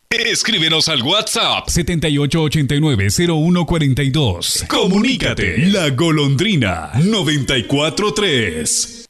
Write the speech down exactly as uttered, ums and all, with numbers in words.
Escríbenos al WhatsApp setenta y ocho ochenta y nueve cero uno cuarenta y dos. Comunícate. La Golondrina noventa y cuatro tres.